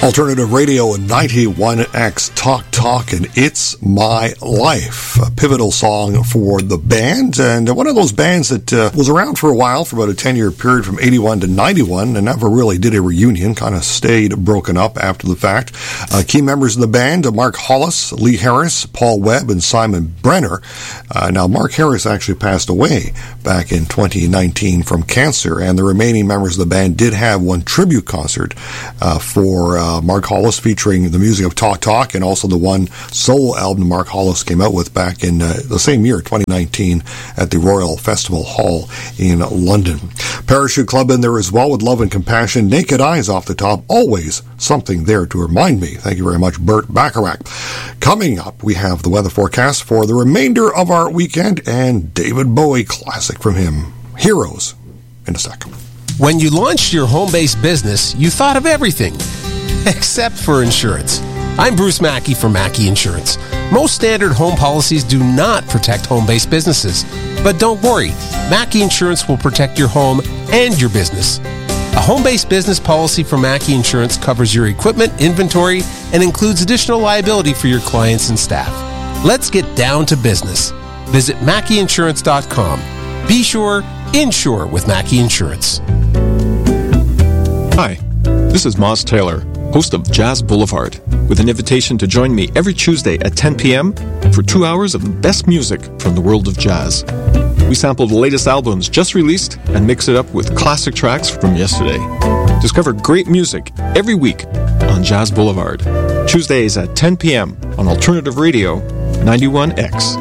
Alternative Radio 91X Talk, and It's My Life, a pivotal song for the band, and one of those bands that was around for a while, for about a 10-year period from 81 to 91, and never really did a reunion, kind of stayed broken up after the fact. Key members of the band, Mark Hollis, Lee Harris, Paul Webb, and Simon Brenner. Now, Mark Harris actually passed away back in 2019 from cancer, and the remaining members of the band did have one tribute concert for Mark Hollis, featuring the music of Talk, and also the one solo album Mark Hollis came out with back in the same year, 2019, at the Royal Festival Hall in London. Parachute Club in there as well, with Love and Compassion. Naked Eyes off the top, always something there to remind me. Thank you very much, Burt Bacharach. Coming up, we have the weather forecast for the remainder of our weekend, and David Bowie classic from him, Heroes, in a second. When you launched your home-based business, you thought of everything, except for insurance. I'm Bruce Mackey from Mackey Insurance. Most standard home policies do not protect home-based businesses. But don't worry, Mackey Insurance will protect your home and your business. A home-based business policy from Mackey Insurance covers your equipment, inventory, and includes additional liability for your clients and staff. Let's get down to business. Visit MackeyInsurance.com. Be sure, insure with Mackey Insurance. Hi, this is Moz Taylor, host of Jazz Boulevard, with an invitation to join me every Tuesday at 10 p.m. for 2 hours of the best music from the world of jazz. We sample the latest albums just released and mix it up with classic tracks from yesterday. Discover great music every week on Jazz Boulevard, Tuesdays at 10 p.m. on Alternative Radio 91X.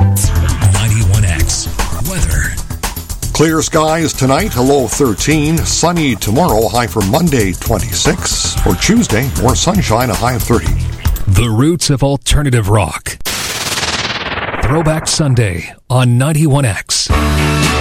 Clear skies tonight, a low of 13. Sunny tomorrow, high for Monday, 26. For Tuesday, more sunshine, a high of 30. The roots of alternative rock. Throwback Sunday on 91X.